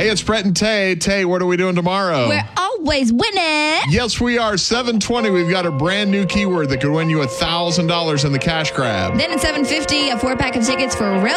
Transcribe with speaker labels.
Speaker 1: Hey, it's Brett and Tay. Tay, what are we doing tomorrow?
Speaker 2: We're always winning.
Speaker 1: Yes, we are. 7:20. We've got a brand new keyword that could win you $1,000 in the cash grab.
Speaker 2: Then at 7:50, a 4-pack of tickets for Real